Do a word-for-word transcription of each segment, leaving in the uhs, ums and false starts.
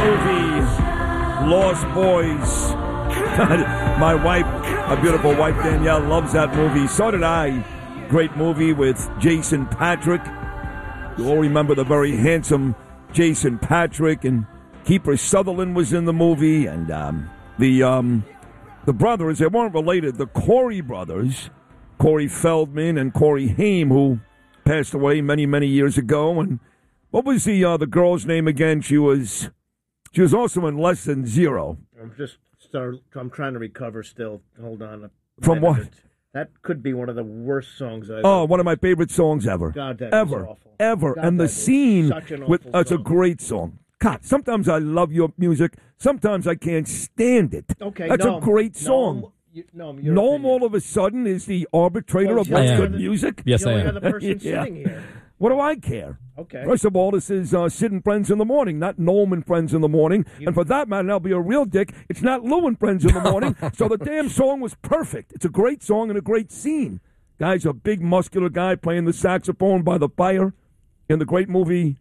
movie, Lost Boys. My wife, my beautiful wife Danielle, loves that movie. So did I. Great movie with Jason Patric. You all remember the very handsome Jason Patric, and Kiefer Sutherland was in the movie, and um, the um, the brothers, they weren't related, the Corey brothers, Corey Feldman and Corey Haim, who passed away many, many years ago. And what was the uh, the girl's name again? She was she was also in Less Than Zero. I'm just start, I'm trying to recover still. Hold on. From what? That could be one of the worst songs I've Oh, one of my favorite songs ever. God, that ever, was awful. Ever. God, and the scene, with that's a song. great song. God, sometimes I love your music. Sometimes I can't stand it. Okay, That's no, a great song. No, you, no, Noam all of a sudden is the arbitrator well, of what's I good am. music. Yes, the I only am. other person Yeah. sitting here. What do I care? Okay. First of all, this is uh, Sid and Friends in the Morning, not Noam and Friends in the Morning. You- and for that matter, I'll be a real dick. It's not Lou and Friends in the Morning. So the damn song was perfect. It's a great song and a great scene. Guy's a big, muscular guy playing the saxophone by the fire in the great movie.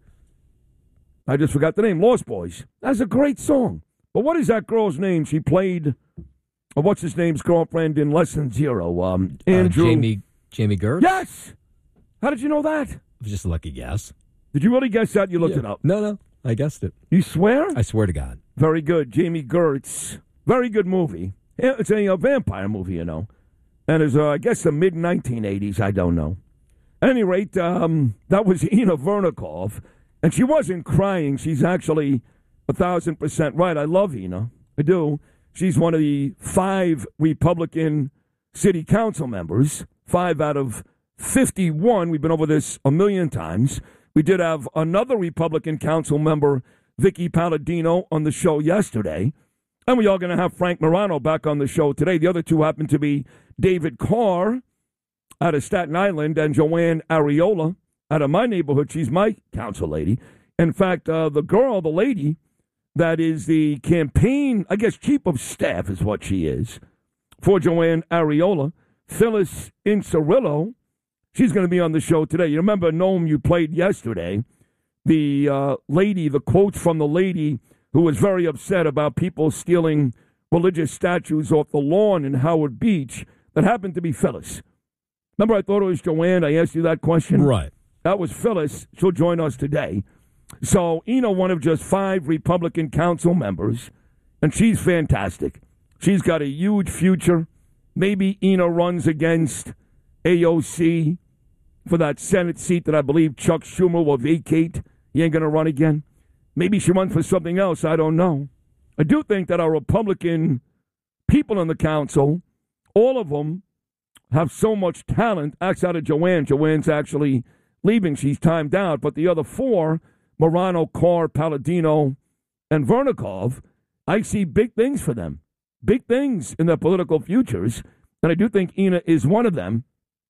I just forgot the name, Lost Boys. That's a great song. But what is that girl's name? She played, or what's his name's girlfriend in Less Than Zero? Um, Andrew. Uh, Jamie Jamie Gertz? Yes! How did you know that? It was just a lucky guess. Did you really guess that? You looked Yeah. it up. No, no. I guessed it. You swear? I swear to God. Very good. Jamie Gertz. Very good movie. Yeah, it's a, a vampire movie, you know. And it's, uh, I guess, the mid nineteen eighties. I don't know. At any rate, um, that was Ina Vernikov. And she wasn't crying. She's actually a thousand percent right. I love Ina. I do. She's one of the five Republican city council members. Five out of fifty-one. We've been over this a million times. We did have another Republican council member, Vicky Palladino, on the show yesterday. And we are going to have Frank Morano back on the show today. The other two happen to be David Carr out of Staten Island and Joanne Ariola out of my neighborhood. She's my council lady. In fact, uh, the girl, the lady, that is the campaign, I guess, chief of staff is what she is, for Joanne Ariola, Phyllis Incerillo, she's going to be on the show today. You remember, Noam, you played yesterday, the uh, lady, the quotes from the lady who was very upset about people stealing religious statues off the lawn in Howard Beach. That happened to be Phyllis. Remember, I thought it was Joanne. I asked you that question. Right. That was Phyllis. She'll join us today. So, Ina, one of just five Republican council members, and she's fantastic. She's got a huge future. Maybe Ina runs against A O C for that Senate seat that I believe Chuck Schumer will vacate. He ain't going to run again. Maybe she runs for something else. I don't know. I do think that our Republican people in the council, all of them, have so much talent. Outside of Joanne. Joanne's actually leaving. She's timed out. But the other four, Morano, Carr, Palladino, and Vernikov, I see big things for them. Big things in their political futures. And I do think Ina is one of them.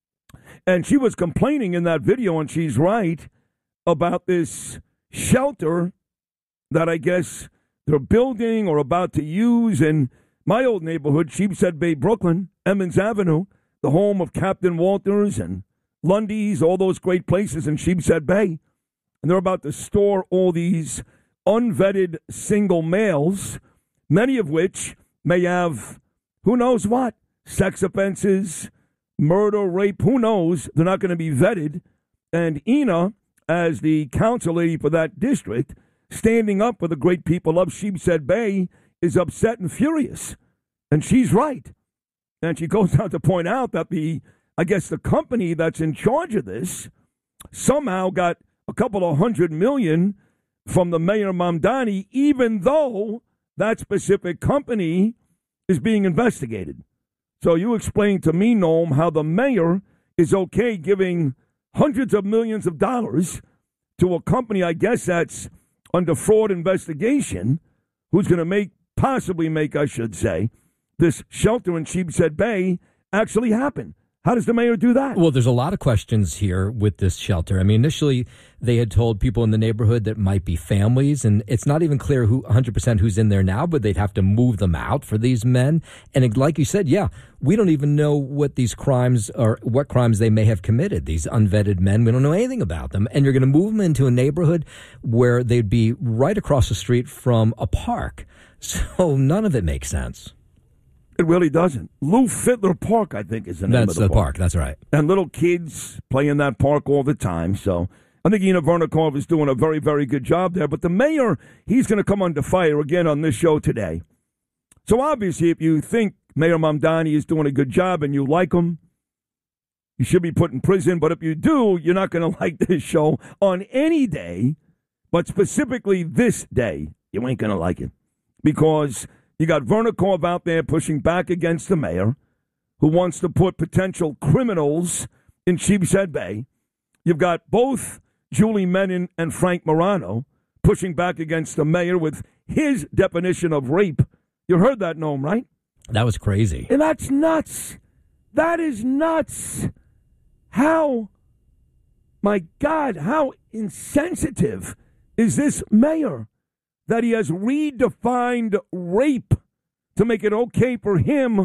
And she was complaining in that video, and she's right, about this shelter that I guess they're building or about to use in my old neighborhood, Sheepshead Bay, Brooklyn, Emmons Avenue, the home of Captain Walters and Lundy's, all those great places in Sheepshead Bay. And they're about to store all these unvetted single males, many of which may have, who knows what, sex offenses, murder, rape, who knows. They're not going to be vetted. And Ina, as the council lady for that district, standing up for the great people of Sheepshead Bay, is upset and furious. And she's right. And she goes on to point out that the, I guess the company that's in charge of this somehow got a couple of hundred million from the Mayor Mamdani, even though that specific company is being investigated. So you explain to me, Noam, how the mayor is okay giving hundreds of millions of dollars to a company, I guess that's under fraud investigation, who's going to make, possibly make, I should say, this shelter in Sheepshead Bay actually happen. How does the mayor do that? Well, there's a lot of questions here with this shelter. I mean, initially they had told people in the neighborhood that might be families, and it's not even clear who one hundred percent who's in there now, but they'd have to move them out for these men. And it, like you said, yeah, we don't even know what these crimes or what crimes they may have committed, these unvetted men. We don't know anything about them. And you're going to move them into a neighborhood where they'd be right across the street from a park. So none of it makes sense. It really doesn't. Lou Fittler Park, I think, is the name That's of the, the park. That's right. And little kids play in that park all the time. So I think Ina Vernikov is doing a very, very good job there. But the mayor, he's going to come under fire again on this show today. So obviously, if you think Mayor Mamdani is doing a good job and you like him, you should be put in prison. But if you do, you're not going to like this show on any day, but specifically this day. You ain't going to like it because you got Vernikov out there pushing back against the mayor who wants to put potential criminals in Sheepshead Bay. You've got both Julie Menin and Frank Morano pushing back against the mayor with his definition of rape. You heard that, Noam, right? That was crazy. And that's nuts. That is nuts. How, my God, how insensitive is this mayor that he has redefined rape to make it okay for him,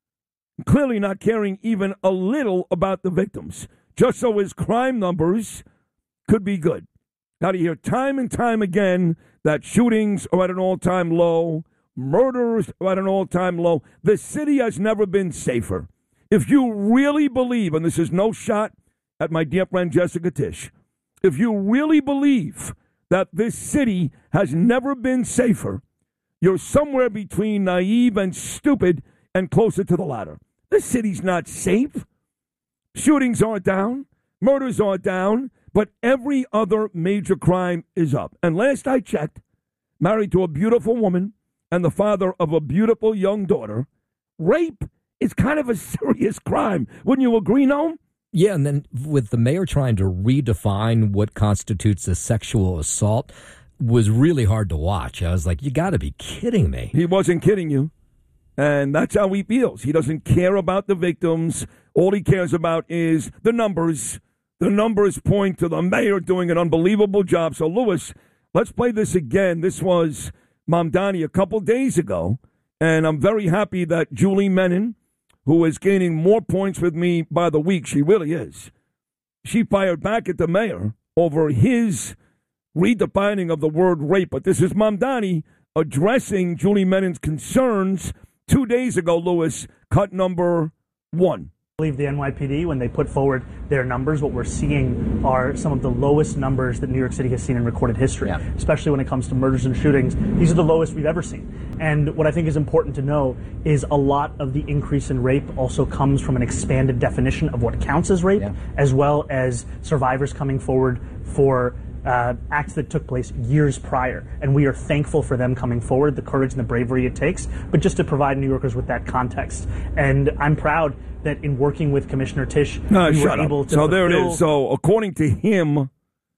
clearly not caring even a little about the victims, just so his crime numbers could be good. Now, you hear time and time again that shootings are at an all-time low, murders are at an all-time low. The city has never been safer. If you really believe, and this is no shot at my dear friend Jessica Tisch, if you really believe that this city has never been safer, you're somewhere between naive and stupid and closer to the latter. This city's not safe. Shootings are down. Murders are down. But every other major crime is up. And last I checked, married to a beautiful woman and the father of a beautiful young daughter, rape is kind of a serious crime. Wouldn't you agree, Noam? Yeah, and then with the mayor trying to redefine what constitutes a sexual assault was really hard to watch. I was like, you got to be kidding me. He wasn't kidding you. And that's how he feels. He doesn't care about the victims. All he cares about is the numbers. The numbers point to the mayor doing an unbelievable job. So, Lewis, let's play this again. This was Mamdani a couple days ago. And I'm very happy that Julie Menin, who is gaining more points with me by the week, she really is, she fired back at the mayor over his redefining of the word rape. But this is Mamdani addressing Julie Menin's concerns two days ago, Lewis, cut number one. I believe the N Y P D, when they put forward their numbers, what we're seeing are some of the lowest numbers that New York City has seen in recorded history, yeah. especially when it comes to murders and shootings. These are the lowest we've ever seen. And what I think is important to know is a lot of the increase in rape also comes from an expanded definition of what counts as rape, yeah. as well as survivors coming forward for Uh, acts that took place years prior. And we are thankful for them coming forward, the courage and the bravery it takes, but just to provide New Yorkers with that context. And I'm proud that in working with Commissioner Tisch, no, we shut were up. able to So there fulfill- it is. So according to him,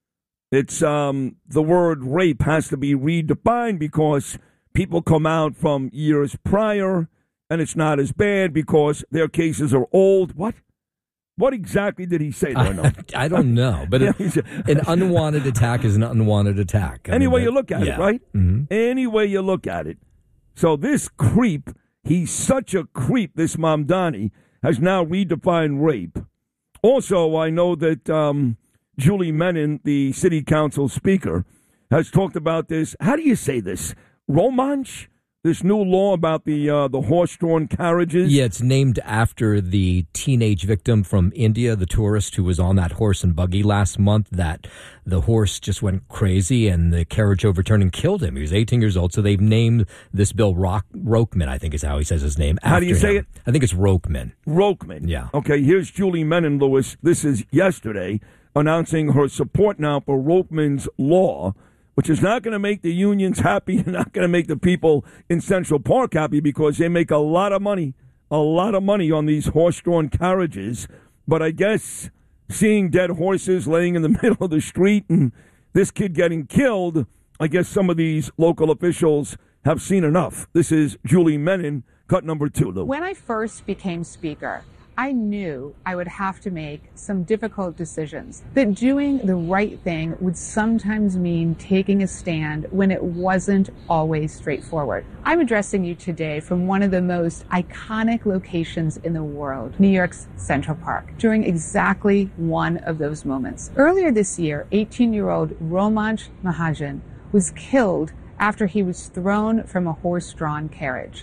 it's um, the word rape has to be redefined because people come out from years prior and it's not as bad because their cases are old. What? What exactly did he say there? No? I, I don't know, but Yeah, it, an unwanted attack is an unwanted attack. I Any mean, way that- you look at yeah. it, right? Mm-hmm. Any way you look at it. So this creep, he's such a creep, this Mamdani, has now redefined rape. Also, I know that um, Julie Menin, the city council speaker, has talked about this. How do you say this? Romansh? This new law about the uh, the horse-drawn carriages? Yeah, it's named after the teenage victim from India, the tourist who was on that horse and buggy last month, that the horse just went crazy and the carriage overturned and killed him. He was eighteen years old, so they've named this bill Rock, Rokeman, I think is how he says his name. How do you say him. it? I think it's Rokeman. Rokeman. Yeah. Okay, here's Julie Menin, Lewis. This is yesterday, announcing her support now for Rokeman's law, which is not going to make the unions happy, not going to make the people in Central Park happy because they make a lot of money, a lot of money on these horse-drawn carriages. But I guess seeing dead horses laying in the middle of the street and this kid getting killed, I guess some of these local officials have seen enough. This is Julie Menin, cut number two, Lou. When I first became speaker, I knew I would have to make some difficult decisions, that doing the right thing would sometimes mean taking a stand when it wasn't always straightforward. I'm addressing you today from one of the most iconic locations in the world, New York's Central Park, during exactly one of those moments. Earlier this year, eighteen-year-old Romansh Mahajan was killed after he was thrown from a horse-drawn carriage.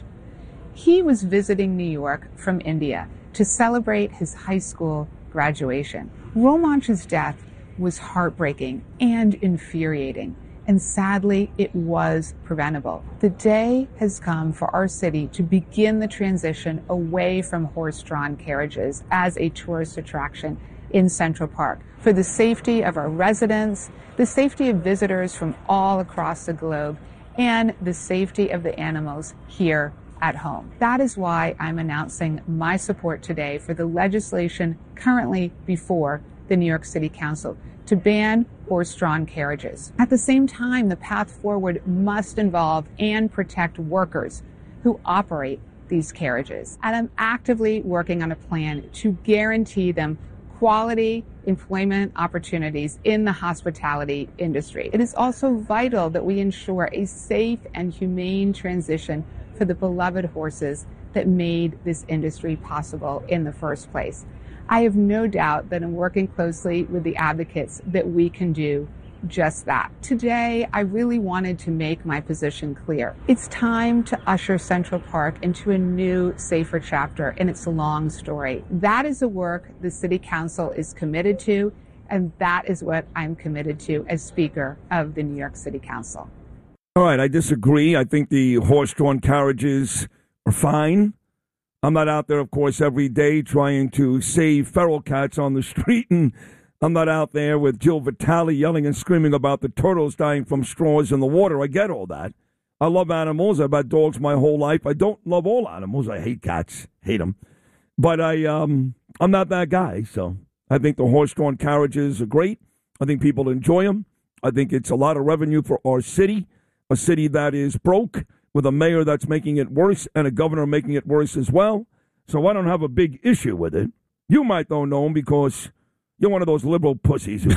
He was visiting New York from India to celebrate his high school graduation. Romansh's death was heartbreaking and infuriating, and sadly, it was preventable. The day has come for our city to begin the transition away from horse-drawn carriages as a tourist attraction in Central Park, for the safety of our residents, the safety of visitors from all across the globe, and the safety of the animals here at home. That is why I'm announcing my support today for the legislation currently before the New York City Council to ban horse-drawn carriages. At the same time, the path forward must involve and protect workers who operate these carriages. And I'm actively working on a plan to guarantee them quality employment opportunities in the hospitality industry. It is also vital that we ensure a safe and humane transition for the beloved horses that made this industry possible in the first place. I have no doubt that in working closely with the advocates that we can do just that. Today, I really wanted to make my position clear. It's time to usher Central Park into a new, safer chapter in its long story. That is the work the City Council is committed to, and that is what I'm committed to as Speaker of the New York City Council. All right, I disagree. I think the horse-drawn carriages are fine. I'm not out there, of course, every day trying to save feral cats on the street, and I'm not out there with Jill Vitale yelling and screaming about the turtles dying from straws in the water. I get all that. I love animals. I've had dogs my whole life. I don't love all animals. I hate cats. Hate them. But I, um, I'm not that guy, so I think the horse-drawn carriages are great. I think people enjoy them. I think it's a lot of revenue for our city. A city that is broke, with a mayor that's making it worse and a governor making it worse as well. So I don't have a big issue with it. You might, though, know him because you're one of those liberal pussies.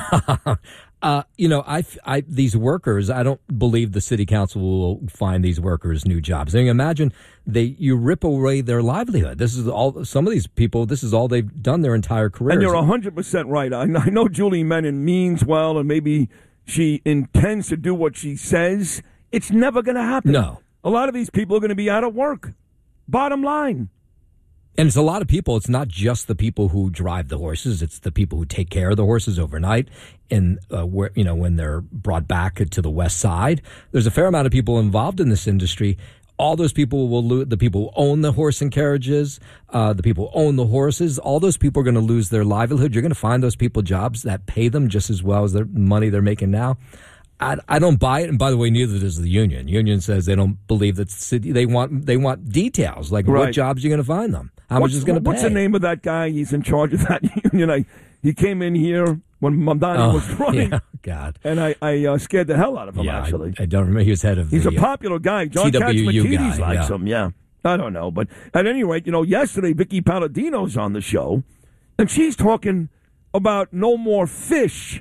uh, you know, I, I, these workers, I don't believe the city council will find these workers new jobs. I mean, imagine they you rip away their livelihood. This is all. Some of these people, this is all they've done their entire career. And you're one hundred percent right. I, I know Julie Menon means well, and maybe she intends to do what she says. It's never going to happen. No. A lot of these people are going to be out of work. Bottom line. And it's a lot of people. It's not just the people who drive the horses. It's the people who take care of the horses overnight and uh, where, you know, when they're brought back to the west side. There's a fair amount of people involved in this industry. All those people will lose, the people who own the horse and carriages, uh, the people who own the horses, all those people are going to lose their livelihood. You're going to find those people jobs that pay them just as well as the money they're making now. I, I don't buy it, and by the way, neither does the union. Union says they don't believe that city. They want they want details, like right. What jobs are you going to find them? How what's, much is going to pay? What's the name of that guy? He's in charge of that union. I, he came in here when Mamdani oh, was running. Yeah, God, and I, I uh, scared the hell out of him. Yeah, actually, I, I don't remember. He was head of. He's the, a popular guy. John T W U Katzmatidis guy, likes yeah. him. Yeah, I don't know, but at any rate, you know, yesterday Vicky Palladino's on the show, and she's talking about no more fish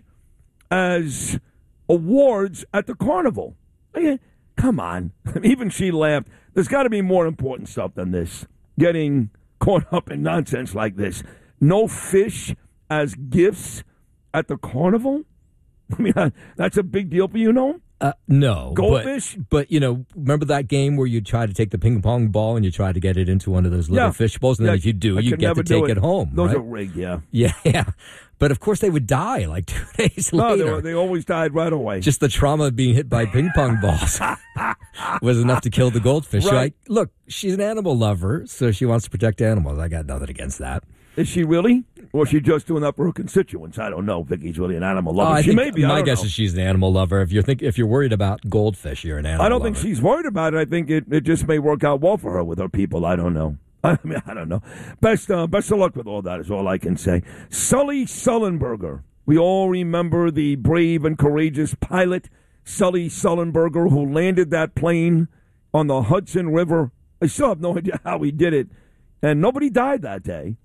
as awards at the carnival. I mean, come on. Even she laughed. There's got to be more important stuff than this. Getting caught up in nonsense like this. No fish as gifts at the carnival? I mean, that's a big deal for you, no? Uh, no. Goldfish? But, but, you know, remember that game where you try to take the ping pong ball and you try to get it into one of those little yeah. fish bowls? And yeah, then if you do, I you get to take it. it home. Those right? are rigged, yeah. Yeah, yeah. But, of course, they would die like two days no, later. They, were, they always died right away. Just the trauma of being hit by ping pong balls was enough to kill the goldfish. Right. Right? Look, she's an animal lover, so she wants to protect animals. I got nothing against that. Is she really? Or is she just doing that for her constituents? I don't know. Vicky's really an animal lover. Oh, I she think may be. My I guess know. is she's an animal lover. If you think if you're worried about goldfish, you're an animal I don't lover. think she's worried about it. I think it, it just may work out well for her with her people. I don't know. I mean, I don't know. Best uh, best of luck with all that is all I can say. Sully Sullenberger. We all remember the brave and courageous pilot, Sully Sullenberger, who landed that plane on the Hudson River. I still have no idea how he did it. And nobody died that day.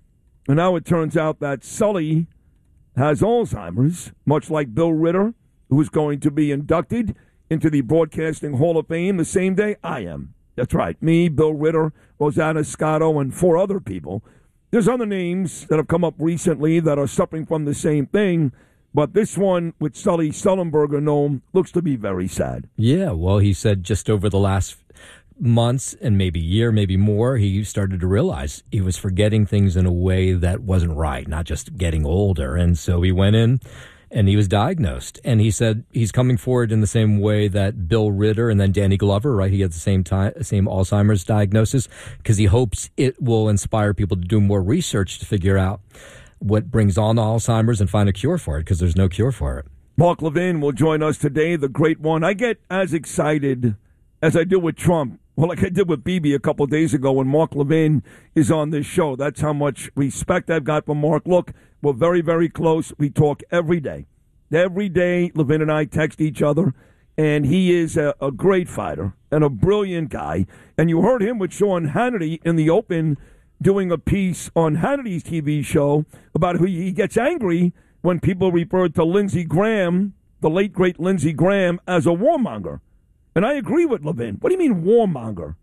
And now it turns out that Sully has Alzheimer's, much like Bill Ritter, who is going to be inducted into the Broadcasting Hall of Fame the same day I am. That's right. Me, Bill Ritter, Rosanna Scotto, and four other people. There's other names that have come up recently that are suffering from the same thing, but this one with Sully Sullenberger Noam looks to be very sad. Yeah, well, he said just over the last months and maybe year, maybe more, he started to realize he was forgetting things in a way that wasn't right, not just getting older. And so he went in and he was diagnosed. And he said he's coming forward in the same way that Bill Ritter and then Danny Glover, right? He had the same time, same Alzheimer's diagnosis, because he hopes it will inspire people to do more research to figure out what brings on Alzheimer's and find a cure for it, because there's no cure for it. Mark Levin will join us today, the great one. I get as excited as I do with Trump. Well, like I did with Bibi a couple of days ago when Mark Levin is on this show. That's how much respect I've got for Mark. Look, we're very, very close. We talk every day. Every day, Levin and I text each other, and he is a, a great fighter and a brilliant guy. And you heard him with Sean Hannity in the open doing a piece on Hannity's T V show about who he gets angry when people refer to Lindsey Graham, the late, great Lindsey Graham, as a warmonger. And I agree with Levin. What do you mean warmonger?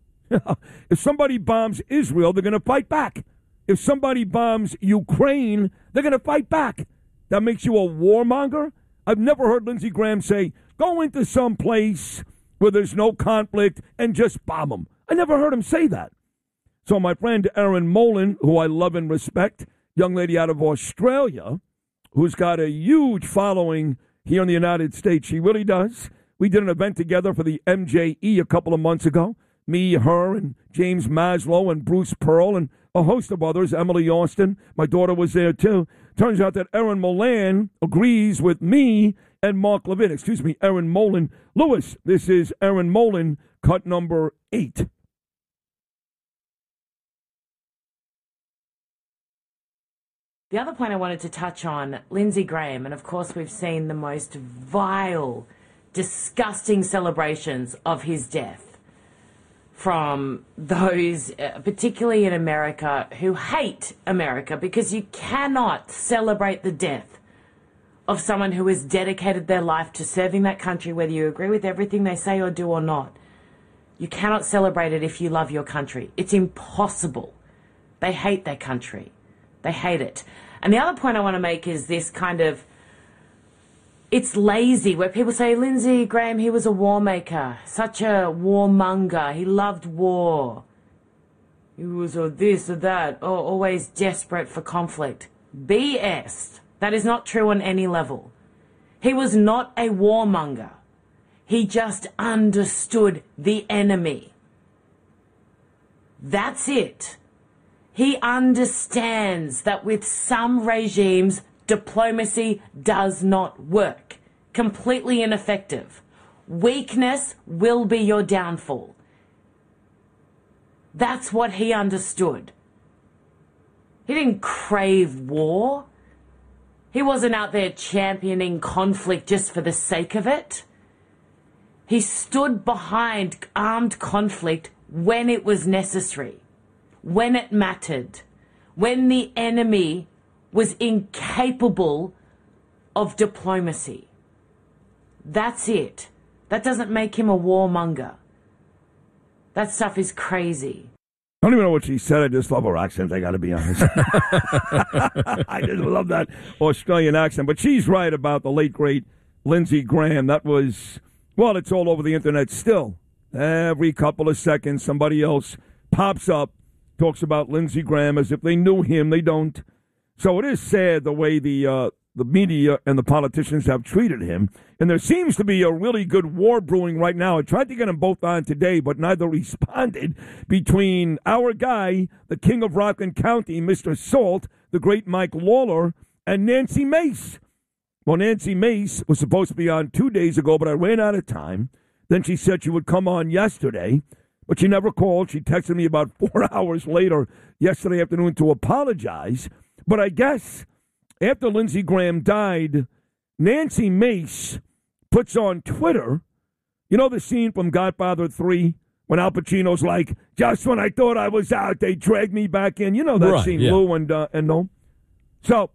If somebody bombs Israel, they're going to fight back. If somebody bombs Ukraine, they're going to fight back. That makes you a warmonger? I've never heard Lindsey Graham say, go into some place where there's no conflict and just bomb them. I never heard him say that. So my friend Erin Molan, who I love and respect, young lady out of Australia, who's got a huge following here in the United States, she really does. We did an event together for the M J E a couple of months ago. Me, her, and James Maslow, and Bruce Pearl, and a host of others, Emily Austin. My daughter was there, too. Turns out that Erin Molan agrees with me and Mark Levin. Excuse me, Erin Molan. Lewis, this is Erin Molan, cut number eight. The other point I wanted to touch on, Lindsey Graham, and of course we've seen the most vile, disgusting celebrations of his death from those, uh, particularly in America, who hate America, because you cannot celebrate the death of someone who has dedicated their life to serving that country, whether you agree with everything they say or do or not. You cannot celebrate it if you love your country. It's impossible. They hate their country. They hate it. And the other point I want to make is this kind of, it's lazy, where people say, Lindsey Graham, he was a war maker, such a warmonger, he loved war. He was or this or that, or always desperate for conflict. B S. That is not true on any level. He was not a warmonger. He just understood the enemy. That's it. He understands that with some regimes, diplomacy does not work. Completely ineffective. Weakness will be your downfall. That's what he understood. He didn't crave war. He wasn't out there championing conflict just for the sake of it. He stood behind armed conflict when it was necessary, when it mattered, when the enemy was incapable of diplomacy. That's it. That doesn't make him a warmonger. That stuff is crazy. I don't even know what she said. I just love her accent, I got to be honest. I just love that Australian accent. But she's right about the late, great Lindsey Graham. That was, well, it's all over the internet still. Every couple of seconds, somebody else pops up, talks about Lindsey Graham as if they knew him. They don't. So it is sad the way the uh, the media and the politicians have treated him. And there seems to be a really good war brewing right now. I tried to get them both on today, but neither responded, between our guy, the king of Rockland County, Mister Salt, the great Mike Lawler, and Nancy Mace. Well, Nancy Mace was supposed to be on two days ago, but I ran out of time. Then she said she would come on yesterday, but she never called. She texted me about four hours later yesterday afternoon to apologize. But I guess after Lindsey Graham died, Nancy Mace puts on Twitter, you know the scene from Godfather three when Al Pacino's like, just when I thought I was out, they dragged me back in. You know that Right, scene, yeah. Lou and uh, and no. So,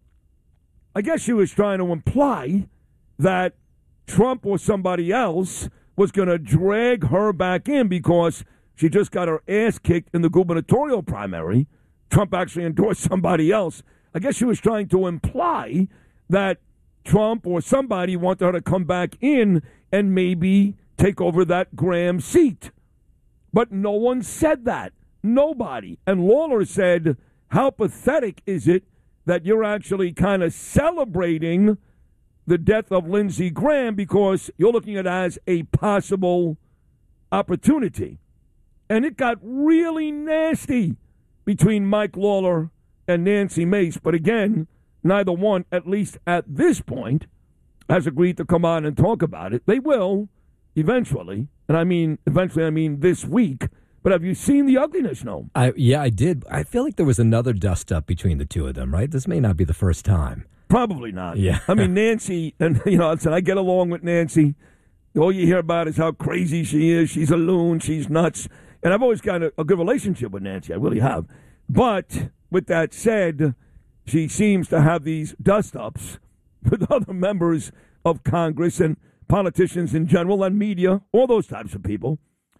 I guess she was trying to imply that Trump or somebody else was going to drag her back in because she just got her ass kicked in the gubernatorial primary. Trump actually endorsed somebody else. I guess she was trying to imply that Trump or somebody wanted her to come back in and maybe take over that Graham seat. But no one said that. Nobody. And Lawler said, how pathetic is it that you're actually kind of celebrating the death of Lindsey Graham because you're looking at it as a possible opportunity. And it got really nasty between Mike Lawler and Nancy Mace. But again, neither one, at least at this point, has agreed to come on and talk about it. They will eventually. And I mean, eventually, I mean this week. But have you seen the ugliness, no? I, yeah, I did. I feel like there was another dust-up between the two of them, right? This may not be the first time. Probably not. Yeah. I mean, Nancy, and you know, I said I get along with Nancy. All you hear about is how crazy she is. She's a loon. She's nuts. And I've always got a, a good relationship with Nancy. I really have. But with that said, she seems to have these dust-ups with other members of Congress and politicians in general and media, all those types of people,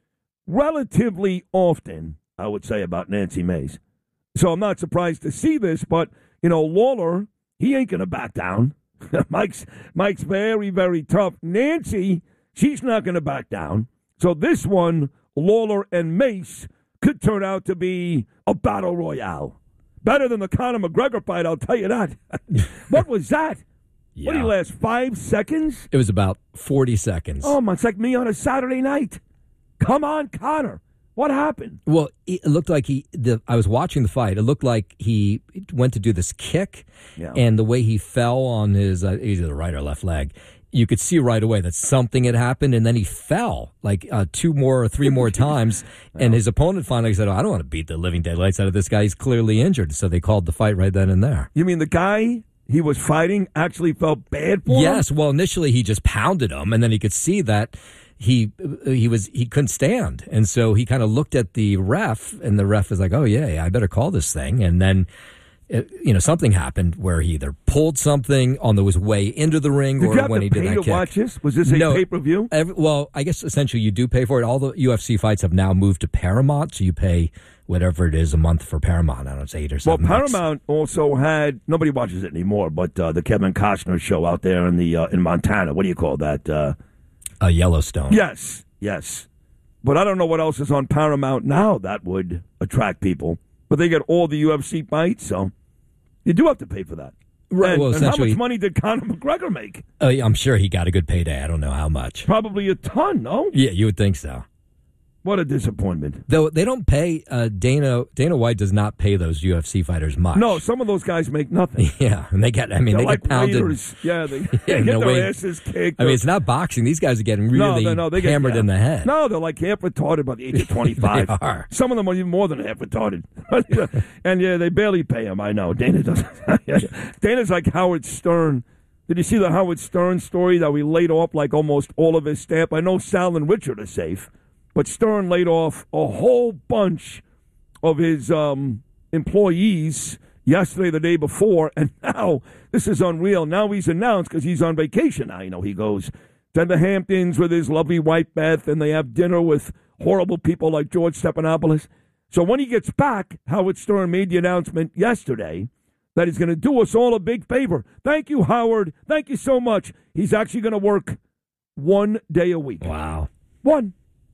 relatively often, I would say, about Nancy Mace. So I'm not surprised to see this, but, you know, Lawler, he ain't going to back down. Mike's Mike's very, very tough. Nancy, she's not going to back down. So this one, Lawler and Mace, could turn out to be a battle royale. Better than the Conor McGregor fight, I'll tell you that. What was that? Yeah. What did he last, five seconds? It was about forty seconds. Oh, my, it's like me on a Saturday night. Come on, Conor. What happened? Well, it looked like he. The I was watching the fight. It looked like he went to do this kick, Yeah. and the way he fell on his uh, either the right or left leg, you could see right away that something had happened, and then he fell like uh, two more or three more times, and his opponent finally said, oh, "I don't want to beat the living daylights out of this guy. He's clearly injured." So they called the fight right then and there. You mean the guy he was fighting actually felt bad for him? Yes. Well, initially he just pounded him, and then he could see that. He he was he couldn't stand, and so he kind of looked at the ref, and the ref was like, "Oh yeah, yeah I better call this thing." And then, it, you know, something happened where he either pulled something on his way into the ring, Did or you have when to he pay did that to kick. watch this? Was this a No. pay per view? Every, well, I guess essentially you do pay for it. All the U F C fights have now moved to Paramount, so you pay whatever it is a month for Paramount. I don't know, it's eight or Well, seven. bucks. Paramount also had nobody watches it anymore, but uh, the Kevin Costner show out there in the uh, in Montana. What do you call that? Uh, uh, Yellowstone. yes, yes. But I don't know what else is on Paramount now that would attract people. But they get all the U F C fights, so you do have to pay for that. Right. And, well, and how essentially, much money did Conor McGregor make? uh, I'm sure he got a good payday. I don't know how much. Probably a ton, no? Yeah, you would think so. What a disappointment. Though they don't pay uh, Dana Dana White does not pay those U F C fighters much. No, some of those guys make nothing. Yeah, and they get. I mean, They're they like get pounded. waiters. Yeah, they, they Yeah, get no their way. asses kicked. I mean, it's not boxing. These guys are getting really no, no, no, they get, hammered yeah. in the head. No, they're like half retarded by the age of twenty-five. They are. Some of them are even more than half retarded. And yeah, they barely pay him. I know. Dana doesn't. Dana's like Howard Stern. Did you see the Howard Stern story that we laid off like almost all of his staff? I know Sal and Richard are safe, but Stern laid off a whole bunch of his um, employees yesterday, the day before, and now this is unreal. Now he's announced because he's on vacation now. You know, he goes to the Hamptons with his lovely wife Beth, and they have dinner with horrible people like George Stephanopoulos. So when he gets back, Howard Stern made the announcement yesterday that he's going to do us all a big favor. Thank you, Howard. Thank you so much. He's actually going to work one day a week. Wow. One.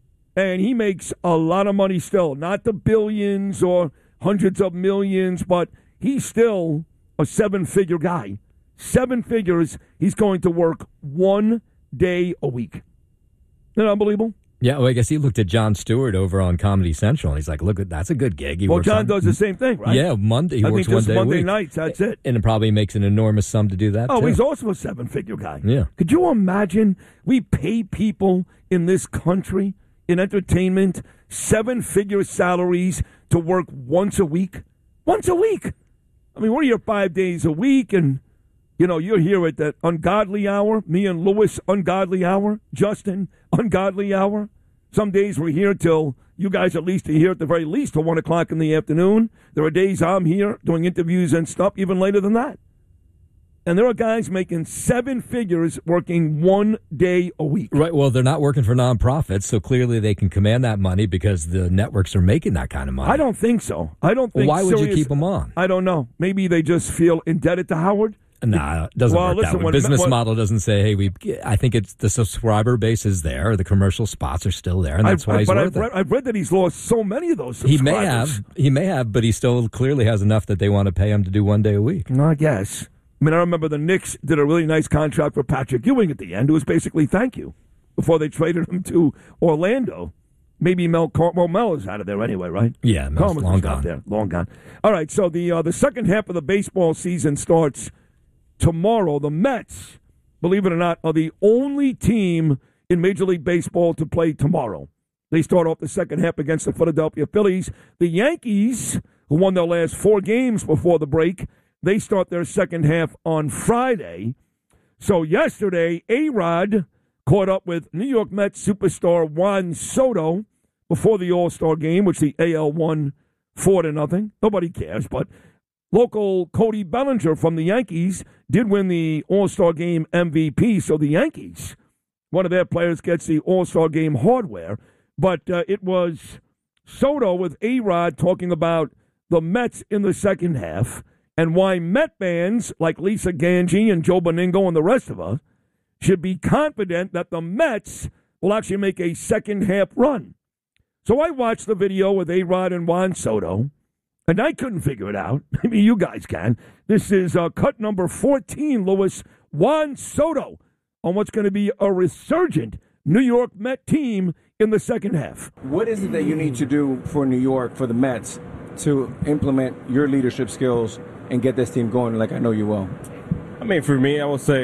And he makes a lot of money still. Not the billions or hundreds of millions, but he's still a seven-figure guy. Seven figures, he's going to work one day a week. Isn't that unbelievable? Yeah, well, I guess he looked at Jon Stewart over on Comedy Central, and he's like, "Look, that's a good gig." He Well, works John on- does the same thing, right? Yeah, Monday. He I works think one just day Monday a week. nights, that's it. And it probably makes an enormous sum to do that, Oh, too. he's also a seven-figure guy. Yeah. Could you imagine we pay people in this country, in entertainment, seven-figure salaries to work once a week? Once a week. I mean, we're here five days a week, and, you know, you're here at that ungodly hour. Me and Lewis, ungodly hour. Justin, ungodly hour. Some days we're here till You guys at least are here at the very least till one o'clock in the afternoon. There are days I'm here doing interviews and stuff even later than that. And there are guys making seven figures working one day a week. Right. Well, they're not working for nonprofits, so clearly they can command that money because the networks are making that kind of money. I don't think so. I don't think. Well, why would Sirius, you keep them on? I don't know. Maybe they just feel indebted to Howard. Nah, it doesn't well, work listen, that way. when, Business when, model doesn't say, hey, we. I think it's the subscriber base is there, the commercial spots are still there, and that's I've, why he's but worth I've it. read, I've read that he's lost so many of those He subscribers. may have, he may have, but he still clearly has enough that they want to pay him to do one day a week. No, I guess. I mean, I remember the Knicks did a really nice contract for Patrick Ewing at the end. It was basically thank you before they traded him to Orlando. Maybe Mel Car- well, Mel is out of there anyway, right? Yeah, Mel's Carmen's long out gone. there, long gone. All right, so the uh, the second half of the baseball season starts tomorrow. The Mets, believe it or not, are the only team in Major League Baseball to play tomorrow. They start off the second half against the Philadelphia Phillies. The Yankees, who won their last four games before the break, they start their second half on Friday. So yesterday, A-Rod caught up with New York Mets superstar Juan Soto before the All-Star game, which the A L won four to nothing. Nobody cares, but local Cody Bellinger from the Yankees did win the All-Star game M V P. So the Yankees, one of their players gets the All-Star game hardware. But uh, it was Soto with A-Rod talking about the Mets in the second half and why Met fans like Lisa Ganji and Joe Beningo and the rest of us should be confident that the Mets will actually make a second-half run. So I watched the video with A-Rod and Juan Soto, and I couldn't figure it out. I mean, you guys can. This is uh, cut number fourteen, Louis. Juan Soto on what's going to be a resurgent New York Met team in the second half. What is it that you need to do for New York, for the Mets, to implement your leadership skills and get this team going like I know you will? I mean, for me, I would say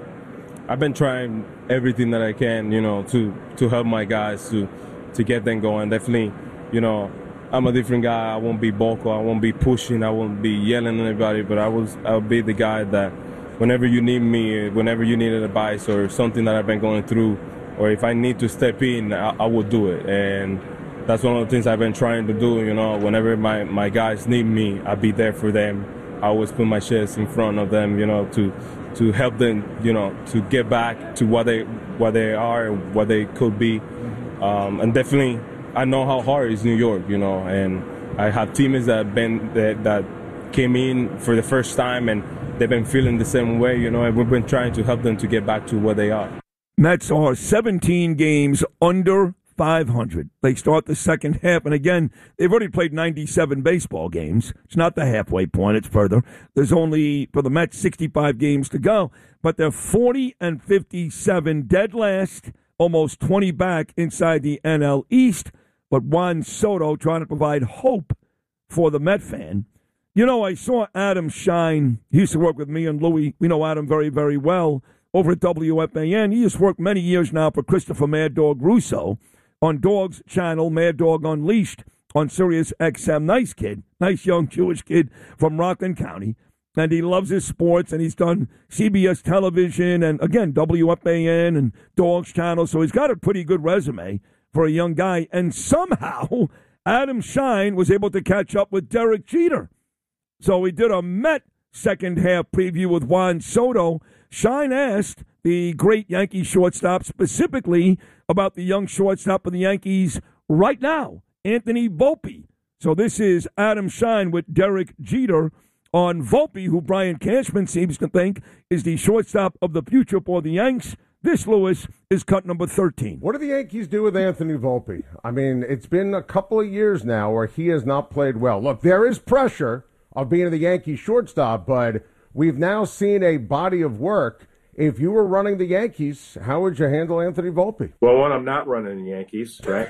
I've been trying everything that I can, you know, to, to help my guys to to get them going. Definitely, you know, I'm a different guy. I won't be vocal. I won't be pushing. I won't be yelling at anybody. But I was, I'll be the guy that whenever you need me, whenever you need advice or something that I've been going through, or if I need to step in, I, I will do it. And that's one of the things I've been trying to do. You know, whenever my, my guys need me, I'll be there for them. I always put my chest in front of them, you know, to to help them, you know, to get back to what they what they are, what they could be. Um, and definitely, I know how hard it is New York, you know, and I have teammates that have been that, that came in for the first time and they've been feeling the same way, you know, and we've been trying to help them to get back to what they are. Mets are seventeen games under five hundred. They start the second half, and again, they've already played ninety-seven baseball games. It's not the halfway point, it's further. There's only, for the Mets, sixty-five games to go, but they're forty and fifty-seven, dead last, almost twenty back inside the N L East, but Juan Soto trying to provide hope for the Met fan. You know, I saw Adam Shine. He used to work with me and Louie. We know Adam very, very well over at W F A N. He has worked many years now for Christopher Mad Dog Russo on Dog's channel, Mad Dog Unleashed, on Sirius X M. Nice kid, nice young Jewish kid from Rockland County. And he loves his sports, and he's done C B S television and, again, W F A N and Dog's channel. So he's got a pretty good resume for a young guy. And somehow Adam Shine was able to catch up with Derek Jeter. So we did a Met second half preview with Juan Soto. Shine asked the great Yankee shortstop specifically about the young shortstop of the Yankees right now, Anthony Volpe. So this is Adam Shine with Derek Jeter on Volpe, who Brian Cashman seems to think is the shortstop of the future for the Yanks. This, Lewis, is cut number thirteen. What do the Yankees do with Anthony Volpe? I mean, it's been a couple of years now where he has not played well. Look, there is pressure of being the Yankees shortstop, but we've now seen a body of work. If you were running the Yankees, how would you handle Anthony Volpe? Well, one, I'm not running the Yankees, right?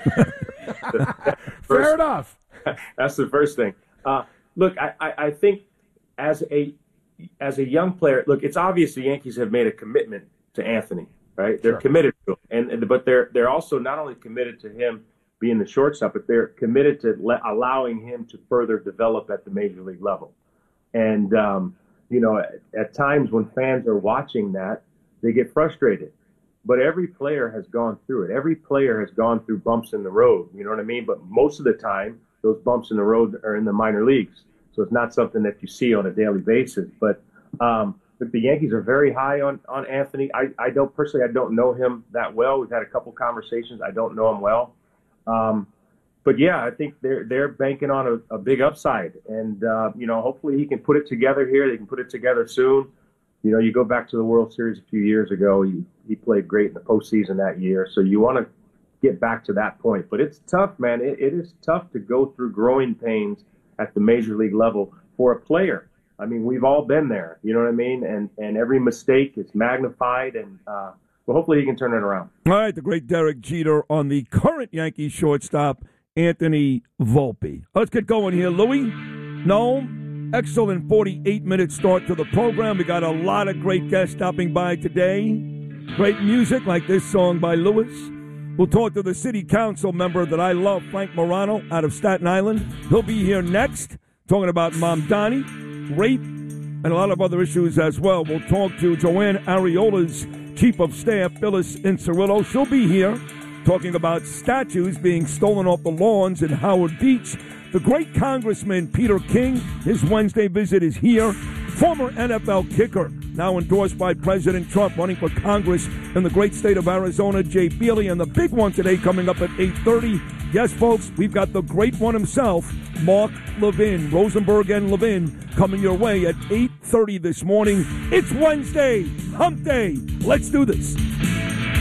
Fair enough. That's the first thing. Uh, look, I, I, I think as a as a young player, look, it's obvious the Yankees have made a commitment to Anthony, right? They're Sure. committed to him, and, and but they're they're also not only committed to him being the shortstop, but they're committed to le- allowing him to further develop at the major league level. And um, you know, at, at times when fans are watching that, they get frustrated but every player has gone through it. Every player has gone through bumps in the road. You know what I mean? But most of the time, those bumps in the road are in the minor leagues. So it's not something that you see on a daily basis. But um, the Yankees are very high on, on Anthony. I, I don't personally, I don't know him that well. We've had a couple conversations. I don't know him well. Um, but yeah, I think they're they're banking on a, a big upside, and uh, you know, hopefully he can put it together here. They can put it together soon. You know, you go back to the World Series a few years ago. He he played great in the postseason that year. So you want to get back to that point. But it's tough, man. It, it is tough to go through growing pains at the major league level for a player. I mean, we've all been there. You know what I mean? And and every mistake is magnified, and uh, well, hopefully he can turn it around. All right, the great Derek Jeter on the current Yankees shortstop, Anthony Volpe. Let's get going here, Louie. No, excellent forty-eight minute start to the program. We got a lot of great guests stopping by today. Great music like this song by Lewis. We'll talk to the city council member that I love, Frank Morano, out of Staten Island. He'll be here next, talking about Mamdani, rape, and a lot of other issues as well. We'll talk to Joanne Ariola's Chief of Staff, Phyllis Incerillo. She'll be here talking about statues being stolen off the lawns in Howard Beach. The great Congressman Peter King, his Wednesday visit is here. Former N F L kicker, now endorsed by President Trump, running for Congress in the great state of Arizona, Jay Feely. And the big one today coming up at eight thirty. Yes, folks, we've got the great one himself, Mark Levin, Rosenberg and Levin, coming your way at eight thirty this morning. It's Wednesday, hump day. Let's do this.